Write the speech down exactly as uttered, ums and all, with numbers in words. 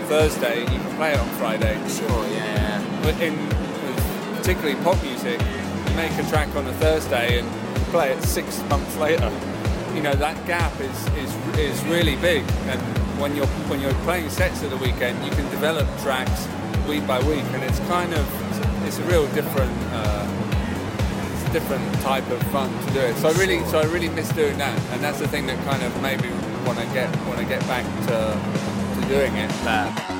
Thursday, you can play it on Friday. Sure, yeah. But in with particularly pop music, you make a track on a Thursday and play it six months later. You know, that gap is, is is really big. And when you're when you're playing sets at the weekend, you can develop tracks week by week, and it's kind of it's a real different uh, it's a different type of fun to do it. So I really so I really miss doing that, and that's the thing that kind of made me want to get want to get back to to doing it. Fair.